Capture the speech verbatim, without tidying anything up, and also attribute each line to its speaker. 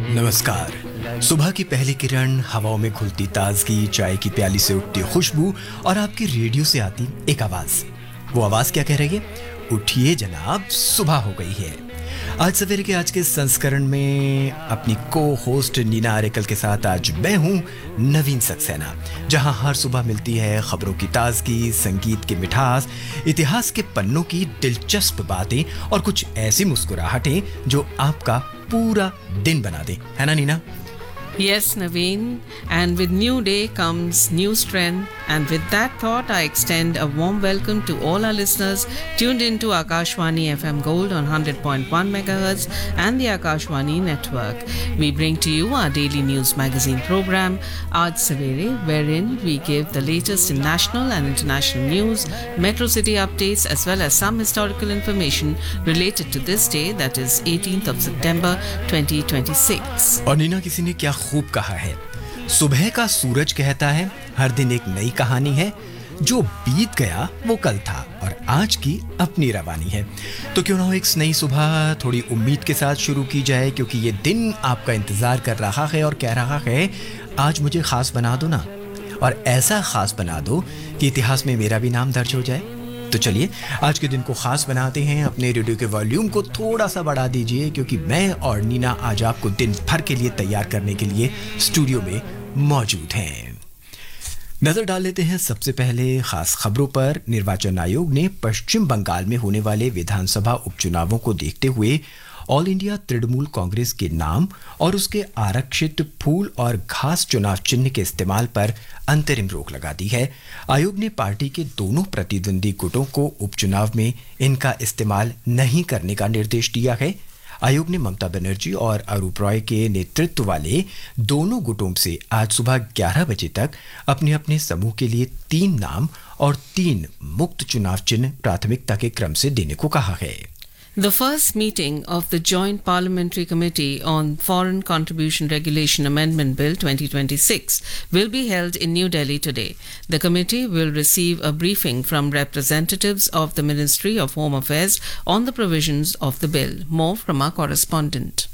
Speaker 1: नमस्कार। सुबह की पहली किरण, हवाओं में घुलती ताजगी, चाय की प्याली से उठती खुशबू और आपके रेडियो से आती एक आवाज। वो आवाज क्या कह रही है? उठिए जनाब, सुबह हो गई है। आज सवेरे के आज के संस्करण में अपनी को होस्ट नीना आरेकल के साथ आज मैं हूं नवीन सक्सेना, जहां हर सुबह मिलती है खबरों की ताजगी, संगीत की मिठास, इतिहास के पन्नों की दिलचस्प बातें और कुछ ऐसी मुस्कुराहटें जो आपका पूरा दिन बना दे, है ना Neena?
Speaker 2: Yes, Naveen, and with new day comes new strength, and with that thought I extend a warm welcome to all our listeners tuned into Akashwani F M Gold on one hundred point one megahertz and the Akashwani network. We bring to you our daily news magazine program, Aaj Savere, wherein we give the latest in national and international news, metro city updates, as well as some historical information related to this day, that is eighteenth of September twenty twenty-six.
Speaker 1: और नीना, किसी ने क्या खूब कहा है, सुबह का सूरज कहता है हर दिन एक नई कहानी है, जो बीत गया वो कल था और आज की अपनी रवानी है। तो क्यों ना हो एक नई सुबह थोड़ी उम्मीद के साथ शुरू की जाए, क्योंकि ये दिन आपका इंतजार कर रहा है और कह रहा है आज मुझे खास बना दो ना, और ऐसा खास बना दो कि इतिहास में मेरा भी नाम दर्ज हो जाए। तो चलिए आज के दिन को खास बनाते हैं। अपने रेडियो के वॉल्यूम को थोड़ा सा बढ़ा दीजिए, क्योंकि मैं और नीना आज आपको दिन भर के लिए तैयार करने के लिए स्टूडियो में मौजूद हैं। नजर डाल लेते हैं सबसे पहले खास खबरों पर। निर्वाचन आयोग ने पश्चिम बंगाल में होने वाले विधानसभा उपचुनावों को देखते हुए ऑल इंडिया तृणमूल कांग्रेस के नाम और उसके आरक्षित फूल और घास चुनाव चिन्ह के इस्तेमाल पर अंतरिम रोक लगा दी है। आयोग ने पार्टी के दोनों प्रतिद्वंदी गुटों को उपचुनाव में इनका इस्तेमाल नहीं करने का निर्देश दिया है। आयोग ने ममता बनर्जी और अरूप रॉय के नेतृत्व वाले दोनों गुटों से आज सुबह ग्यारह बजे तक अपने अपने समूह के लिए तीन नाम और तीन मुक्त चुनाव चिन्ह प्राथमिकता के क्रम से देने को कहा है।
Speaker 2: The first meeting of the Joint Parliamentary Committee on Foreign Contribution Regulation Amendment Bill twenty twenty-six will be held in New Delhi today. The committee will receive a briefing from representatives of the Ministry of Home Affairs on the provisions of the bill. More from our correspondent.